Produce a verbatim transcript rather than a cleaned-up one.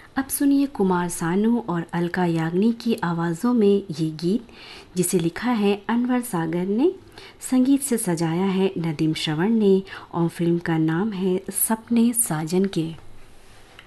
अब सुनिए कुमार सानू और अलका याग्निक की आवाज़ों में ये गीत, जिसे लिखा है अनवर सागर ने, संगीत से सजाया है नदीम श्रवण ने और फिल्म का नाम है सपने साजन के।